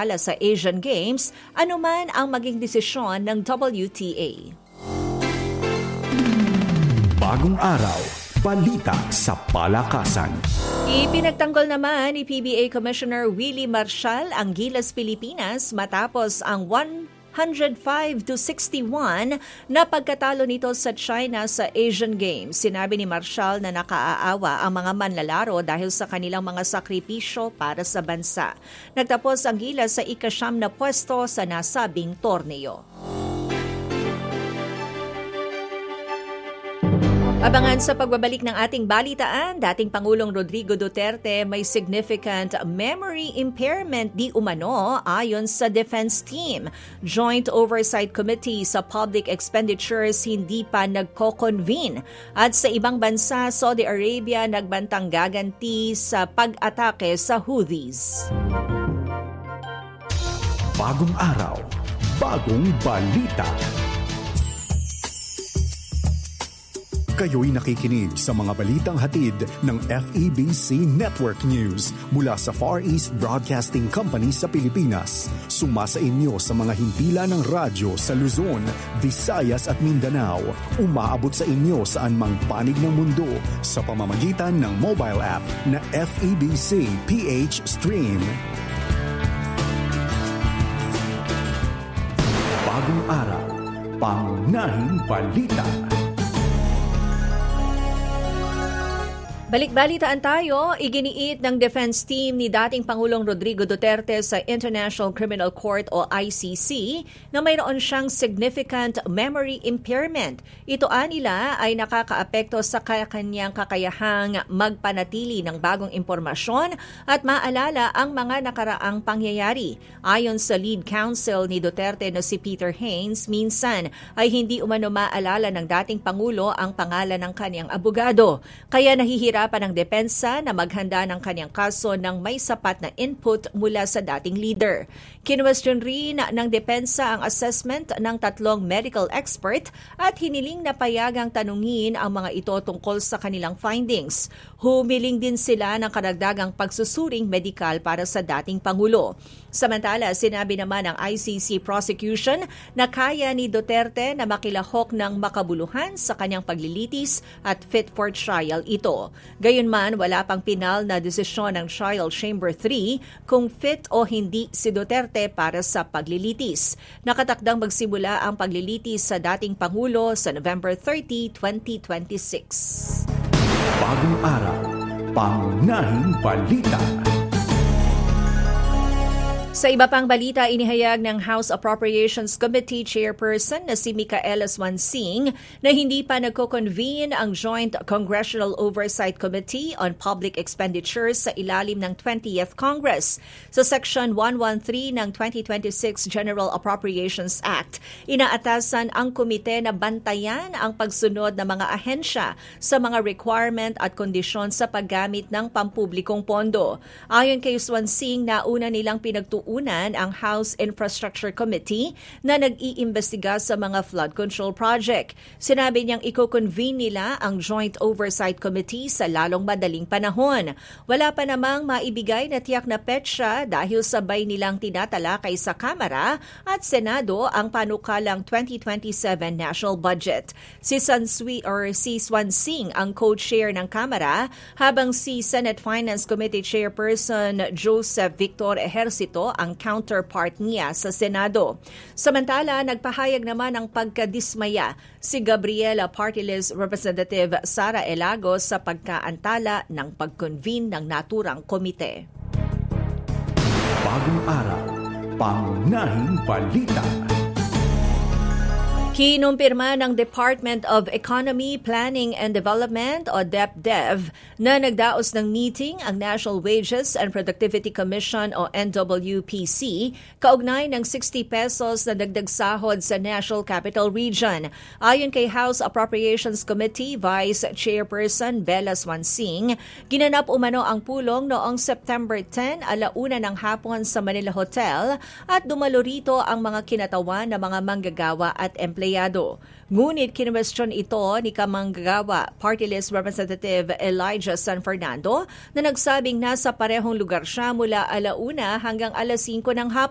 makasala sa Asian Games, anuman ang maging desisyon ng WTA. Bagong araw, balita sa palakasan. Ipinagtanggol naman ni PBA Commissioner Willie Marcial ang Gilas Pilipinas matapos ang 105-61 na pagkatalo nito sa China sa Asian Games. Sinabi ni Marcial na nakaaawa ang mga manlalaro dahil sa kanilang mga sakripisyo para sa bansa. Nagtapos ang Gilas sa ika-9 na pwesto sa nasabing torneo. Abangan sa pagbabalik ng ating balitaan, dating Pangulong Rodrigo Duterte may significant memory impairment di umano ayon sa defense team. Joint Oversight Committee sa Public Expenditures hindi pa nagko-convene. At sa ibang bansa, Saudi Arabia nagbantang gaganti sa pag-atake sa Houthis. Bagong araw, bagong balita. Kayo'y nakikinig sa mga balitang hatid ng FEBC Network News mula sa Far East Broadcasting Company sa Pilipinas. Sumasa inyo sa mga himpilan ng radyo sa Luzon, Visayas at Mindanao. Umaabot sa inyo saan mang panig ng mundo sa pamamagitan ng mobile app na FEBC PH Stream. Bagong araw, pangunahing balita. Balik-balitaan tayo, iginiit ng defense team ni dating Pangulong Rodrigo Duterte sa International Criminal Court o ICC na mayroon siyang significant memory impairment. Ito nila ay nakakaapekto sa kanyang kakayahang magpanatili ng bagong impormasyon at maalala ang mga nakaraang pangyayari. Ayon sa lead counsel ni Duterte na si Peter Haynes, minsan ay hindi umano maalala ng dating Pangulo ang pangalan ng kanyang abogado. Kaya nahihirapan ng depensa na maghanda ng kanyang kaso ng may sapat na input mula sa dating leader. Kinwestiyon rin ng depensa ang assessment ng 3 medical expert at hiniling na payagang tanungin ang mga ito tungkol sa kanilang findings. Humiling din sila ng karagdagang pagsusuring medikal para sa dating Pangulo. Samantala, sinabi naman ng ICC prosecution na kaya ni Duterte na makilahok ng makabuluhan sa kanyang paglilitis at fit for trial ito. Gayunman, wala pang pinal na desisyon ng Trial Chamber 3 kung fit o hindi si Duterte para sa paglilitis. Nakatakdang magsimula ang paglilitis sa dating Pangulo sa November 30, 2026. Bagong araw, pangunahing balita. Sa iba pang balita, inihayag ng House Appropriations Committee Chairperson na si Micaela Swansing na hindi pa nagko-convene ang Joint Congressional Oversight Committee on Public Expenditures sa ilalim ng 20th Congress. Sa Section 113 ng 2026 General Appropriations Act, inaatasan ang komite na bantayan ang pagsunod ng mga ahensya sa mga requirement at kondisyon sa paggamit ng pampublikong pondo. Ayon kay Swansing, nauna nilang pinagtuunan ang House Infrastructure Committee na nag-iimbestiga sa mga flood control project. Sinabi niyang iko-convene nila ang Joint Oversight Committee sa lalong madaling panahon. Wala pa namang maibigay na tiyak na petsa dahil sabay nilang tinatalakay sa Kamara at Senado ang panukalang 2027 national budget. Si Swansing ang co-chair ng Kamara habang si Senate Finance Committee Chairperson Joseph Victor Ejercito ang counterpart niya sa Senado. Samantala, nagpahayag naman ng pagkadismaya si Gabriela Party List Representative Sara Elagos sa pagkaantala ng pag-convene ng naturang komite. Bagong araw, pangunahing balita. Kinumpirma ng Department of Economy, Planning and Development o DepDev na nagdaos ng meeting ang National Wages and Productivity Commission o NWPC kaugnay ng 60 pesos na dagdag sahod sa National Capital Region. Ayon kay House Appropriations Committee Vice Chairperson Bella Swansing, ginanap umano ang pulong noong September 10 alauna ng hapon sa Manila Hotel at dumalo rito ang mga kinatawan ng mga manggagawa at empleyado. Ngunit kinwestiyon ito ni kamanggagawa Party List Representative Elijah San Fernando na nagsabing nasa parehong lugar siya mula alauna hanggang 5:00 ng hapon.